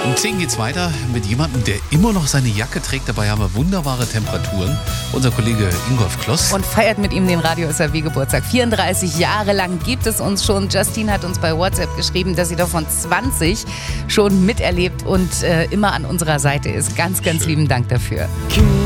Um 10 geht's weiter mit jemandem, der immer noch seine Jacke trägt. Dabei haben wir wunderbare Temperaturen. Unser Kollege Ingolf Kloss. Und feiert mit ihm den Radio SAW Geburtstag. 34 Jahre lang gibt es uns schon. Justine hat uns bei WhatsApp geschrieben, dass sie davon 20 schon miterlebt und immer an unserer Seite ist. Ganz, ganz lieben Dank dafür.